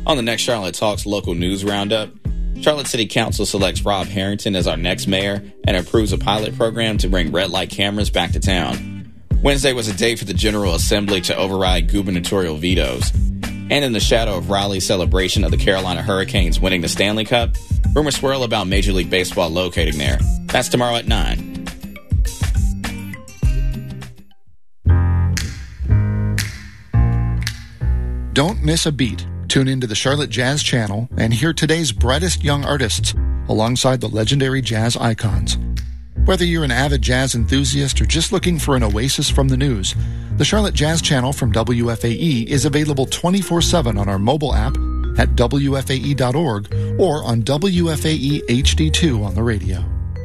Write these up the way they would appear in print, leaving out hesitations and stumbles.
On the next Charlotte Talks local news roundup, Charlotte City Council selects Rob Harrington as our next mayor and approves a pilot program to bring red light cameras back to town. Wednesday was a day for the General Assembly to override gubernatorial vetoes. And in the shadow of Raleigh's celebration of the Carolina Hurricanes winning the Stanley Cup, rumors swirl about Major League Baseball locating there. That's tomorrow at 9. Don't miss a beat. Tune into the Charlotte Jazz Channel and hear today's brightest young artists alongside the legendary jazz icons. Whether you're an avid jazz enthusiast or just looking for an oasis from the news, the Charlotte Jazz Channel from WFAE is available 24/7 on our mobile app at WFAE.org or on WFAE HD2 on the radio.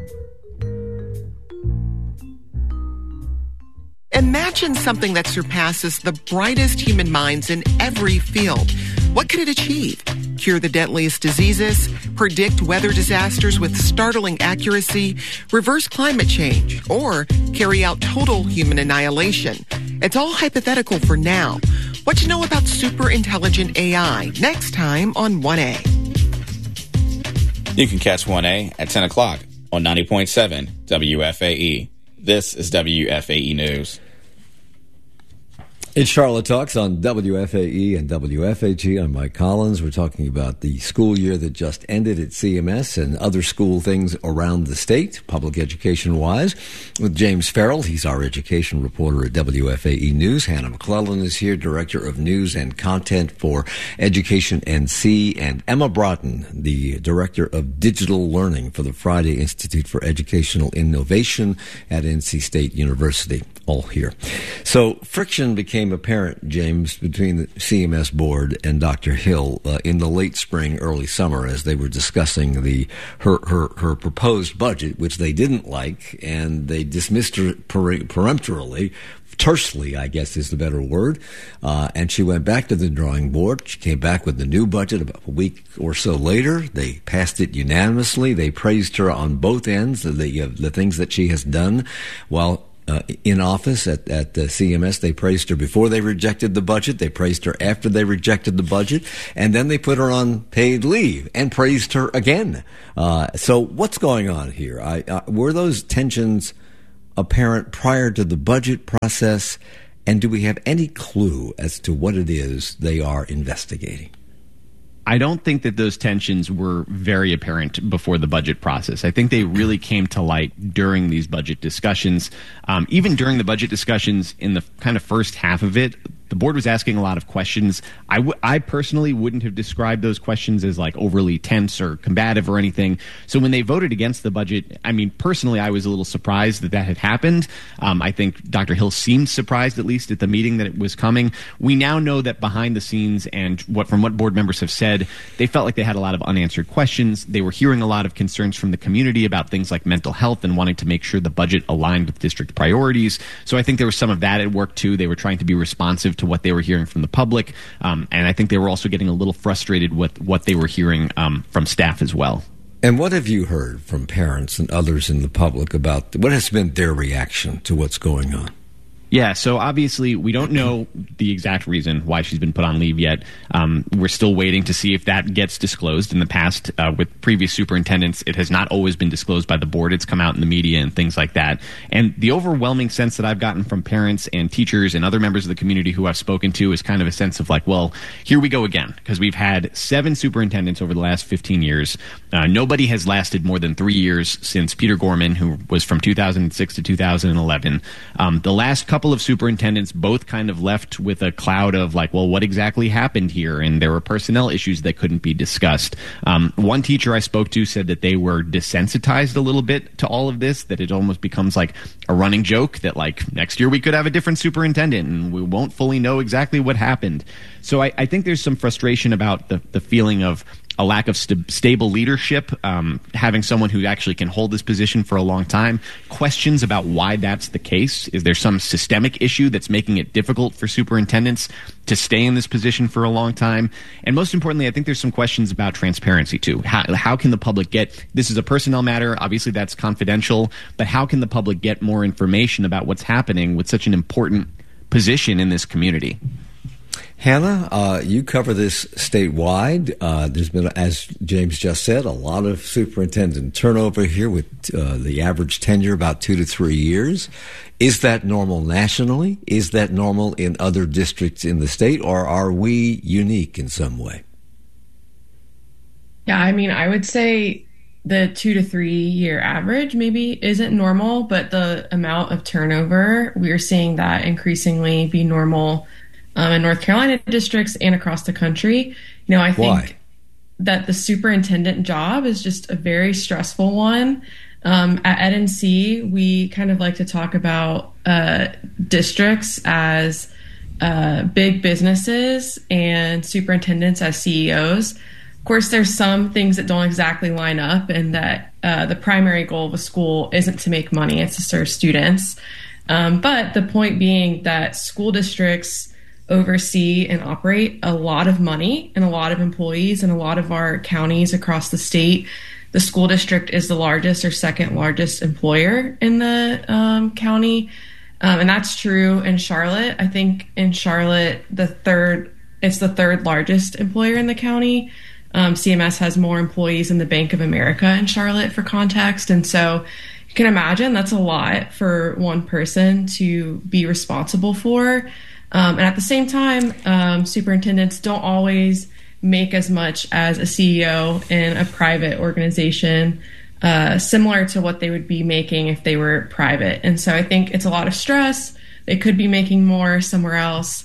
Imagine something that surpasses the brightest human minds in every field. What could it achieve? Cure the deadliest diseases, predict weather disasters with startling accuracy, reverse climate change, or carry out total human annihilation. It's all hypothetical for now. What to know about super intelligent AI next time on 1A. You can catch 1A at 10 o'clock on 90.7 WFAE. This is WFAE News. It's Charlotte Talks on WFAE and WFAG. I'm Mike Collins. We're talking about the school year that just ended at CMS and other school things around the state, public education-wise, with James Farrell. He's our education reporter at WFAE News. Hannah McClellan is here, Director of News and Content for Education NC, and Emma Broughton, the Director of Digital Learning for the Friday Institute for Educational Innovation at NC State University. All here. So friction became apparent, James, between the CMS board and Dr. Hill in the late spring, early summer, as they were discussing her proposed budget, which they didn't like, and they dismissed her peremptorily. Tersely, I guess is the better word. And she went back to the drawing board. She came back with the new budget about a week or so later. They passed it unanimously. They praised her on both ends, the things that she has done while in office at the CMS. They praised her before they rejected the budget. They praised her after they rejected the budget. And then they put her on paid leave and praised her again. So what's going on here? Were those tensions apparent prior to the budget process? And do we have any clue as to what it is they are investigating? I don't think that those tensions were very apparent before the budget process. I think they really came to light during these budget discussions. Even during the budget discussions in the kind of first half of it, the board was asking a lot of questions. I personally wouldn't have described those questions as like overly tense or combative or anything. So when they voted against the budget, I mean, personally, I was a little surprised that had happened. I think Dr. Hill seemed surprised, at least at the meeting, that it was coming. We now know that behind the scenes and from what board members have said, they felt like they had a lot of unanswered questions. They were hearing a lot of concerns from the community about things like mental health and wanting to make sure the budget aligned with district priorities. So I think there was some of that at work too. They were trying to be responsive to what they were hearing from the public. And I think they were also getting a little frustrated with what they were hearing from staff as well. And what have you heard from parents and others in the public about what has been their reaction to what's going on? Yeah, so obviously we don't know the exact reason why she's been put on leave yet. We're still waiting to see if that gets disclosed. In the past, with previous superintendents, it has not always been disclosed by the board. It's come out in the media and things like that. And the overwhelming sense that I've gotten from parents and teachers and other members of the community who I've spoken to is kind of a sense of like, well, here we go again, because we've had 7 superintendents over the last 15 years. Nobody has lasted more than 3 years since Peter Gorman, who was from 2006 to 2011. The last couple of superintendents both kind of left with a cloud of like, well, what exactly happened here? And there were personnel issues that couldn't be discussed. One teacher I spoke to said that they were desensitized a little bit to all of this, that it almost becomes like a running joke that like next year we could have a different superintendent and we won't fully know exactly what happened. So I think there's some frustration about the feeling of a lack of stable leadership, having someone who actually can hold this position for a long time, questions about why that's the case. Is there some systemic issue that's making it difficult for superintendents to stay in this position for a long time? And most importantly, I think there's some questions about transparency too. How can the public this is a personnel matter, obviously that's confidential, but how can the public get more information about what's happening with such an important position in this community? Hannah, you cover this statewide. There's been, as James just said, a lot of superintendent turnover here with the average tenure about 2 to 3 years. Is that normal nationally? Is that normal in other districts in the state, or are we unique in some way? Yeah, I mean, I would say the 2 to 3 year average maybe isn't normal, but the amount of turnover, we're seeing that increasingly be normal in North Carolina districts and across the country. I think that the superintendent job is just a very stressful one. At EdNC, we kind of like to talk about districts as big businesses and superintendents as CEOs. Of course, there's some things that don't exactly line up, and that the primary goal of a school isn't to make money, it's to serve students. But the point being that school districts oversee and operate a lot of money and a lot of employees in a lot of our counties across the state. The school district is the largest or second largest employer in the county. And that's true in Charlotte. I think in Charlotte, it's the third largest employer in the county. CMS has more employees than the Bank of America in Charlotte, for context. And so you can imagine that's a lot for one person to be responsible for. And at the same time, superintendents don't always make as much as a CEO in a private organization, similar to what they would be making if they were private. And so I think it's a lot of stress. They could be making more somewhere else.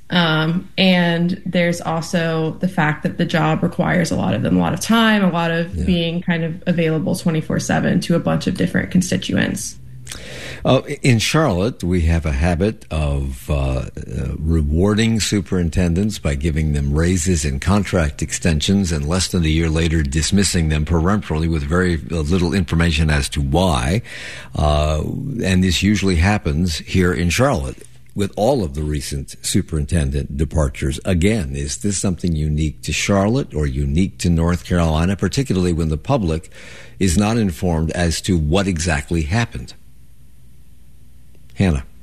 And there's also the fact that the job requires a lot of them, a lot of time, a lot of being kind of available 24/7 to a bunch of different constituents. In Charlotte, we have a habit of rewarding superintendents by giving them raises and contract extensions, and less than a year later dismissing them peremptorily with very little information as to why. And this usually happens here in Charlotte with all of the recent superintendent departures. Again, is this something unique to Charlotte or unique to North Carolina, particularly when the public is not informed as to what exactly happened? Hannah.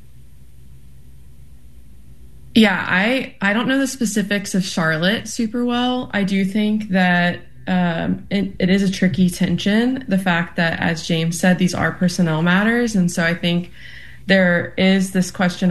Yeah, I don't know the specifics of Charlotte super well. I do think that it is a tricky tension, the fact that, as James said, these are personnel matters. And so I think there is this question